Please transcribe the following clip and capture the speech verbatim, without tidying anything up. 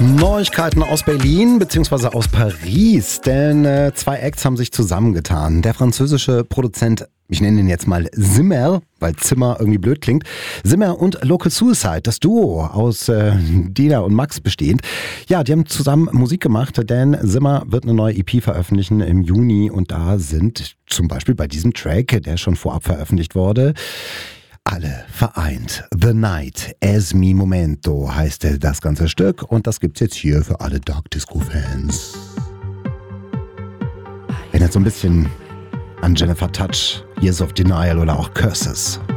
Neuigkeiten aus Berlin bzw. aus Paris, denn äh, zwei Acts haben sich zusammengetan. Der französische Produzent, ich nenne ihn jetzt mal Zimmer, weil Zimmer irgendwie blöd klingt, Zimmer und Local Suicide, das Duo aus äh, Dina und Max bestehend. Ja, die haben zusammen Musik gemacht, denn Zimmer wird eine neue E P veröffentlichen im Juni und da sind zum Beispiel bei diesem Track, der schon vorab veröffentlicht wurde, alle vereint. The Night as mi momento heißt das ganze Stück und das gibt's jetzt hier für alle Dark Disco Fans. Wenn jetzt so ein bisschen an Jennifer Touch, Years of Denial oder auch Curses.